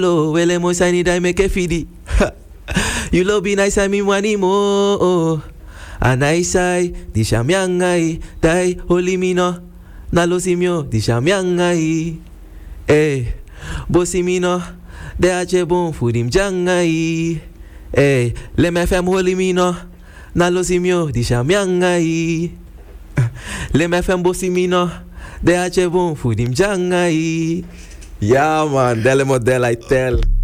Lo, wele mo sani dai me ke fidi. You lo be nice mi mwani mo. Anaisai, di shamyangai, dai holimino. Na lo simyo, di shamyangai. Bosimino, de ache bon fudim jangai. Le me fem holimino. Na lo simyo, di shamyangai. Le me fem bosimino, de ache bon fudim jangai. Ja man, delle model I tell.